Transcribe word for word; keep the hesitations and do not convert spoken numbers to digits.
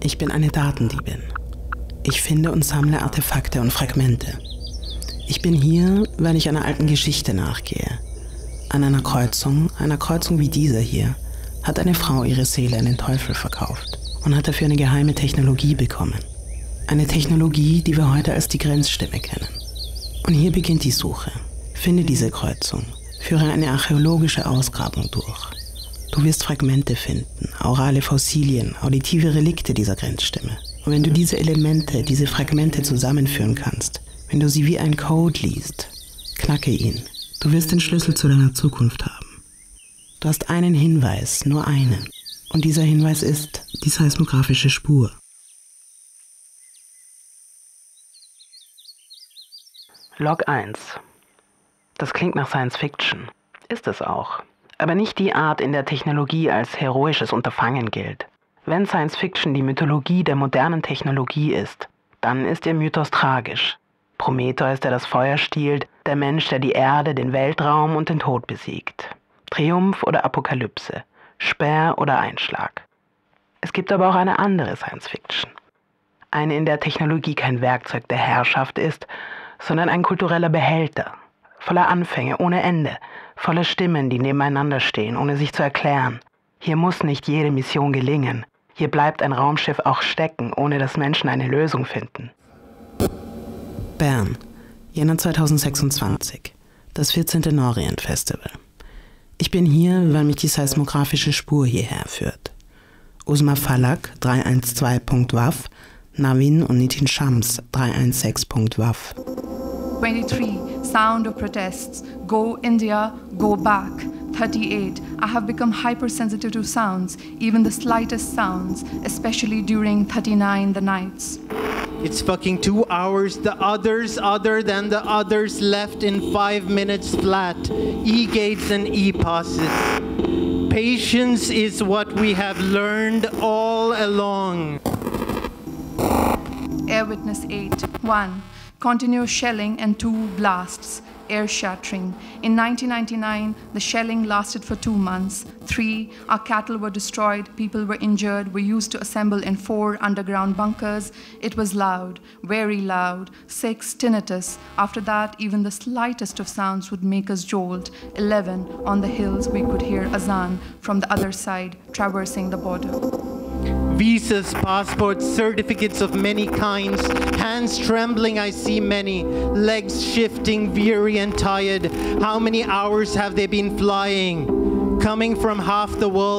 Ich bin eine Datendiebin. Ich finde und sammle Artefakte und Fragmente. Ich bin hier, weil ich einer alten Geschichte nachgehe. An einer Kreuzung, einer Kreuzung wie dieser hier, hat eine Frau ihre Seele an den Teufel verkauft und hat dafür eine geheime Technologie bekommen. Eine Technologie, die wir heute als die Grenzstimme kennen. Und hier beginnt die Suche. Finde diese Kreuzung. Führe eine archäologische Ausgrabung durch. Du wirst Fragmente finden, aurale Fossilien, auditive Relikte dieser Grenzstimme. Und wenn du diese Elemente, diese Fragmente zusammenführen kannst, wenn du sie wie ein Code liest, knacke ihn. Du wirst den Schlüssel zu deiner Zukunft haben. Du hast einen Hinweis, nur einen. Und dieser Hinweis ist die seismografische Spur. Log eins. Das klingt nach Science Fiction. Ist es auch. Aber nicht die Art, in der Technologie als heroisches Unterfangen gilt. Wenn Science Fiction die Mythologie der modernen Technologie ist, dann ist ihr Mythos tragisch. Prometheus, der das Feuer stiehlt, der Mensch, der die Erde, den Weltraum und den Tod besiegt. Triumph oder Apokalypse, Speer oder Einschlag. Es gibt aber auch eine andere Science Fiction. Eine, in der Technologie kein Werkzeug der Herrschaft ist, sondern ein kultureller Behälter. Voller Anfänge ohne Ende, voller Stimmen, die nebeneinander stehen, ohne sich zu erklären. Hier muss nicht jede Mission gelingen. Hier bleibt ein Raumschiff auch stecken, ohne dass Menschen eine Lösung finden. Bern, Jänner zweitausendsechsundzwanzig, das vierzehnte Norient Festival. Ich bin hier, weil mich die seismografische Spur hierher führt. Usma Falak, drei eins zwei Punkt W A F, Navin und Nitin Shams, drei eins sechs Punkt W A F. twenty-three, sound of protests. Go India, go back. thirty-eight, I have become hypersensitive to sounds, even the slightest sounds, especially during thirty-nine, the nights. It's fucking two hours. The others, other than the others, left in five minutes flat. E-gates and E-passes. Patience is what we have learned all along. Air Witness eight, one. Continuous shelling and two blasts, air shattering. In nineteen ninety-nine, the shelling lasted for two months. Three, our cattle were destroyed, people were injured, we used to assemble in four underground bunkers. It was loud, very loud. Six, tinnitus. After that, even the slightest of sounds would make us jolt. Eleven, on the hills, we could hear azan from the other side, traversing the border. Visas, passports, certificates of many kinds, hands trembling, I see many, legs shifting, weary and tired. How many hours have they been flying? Coming from half the world.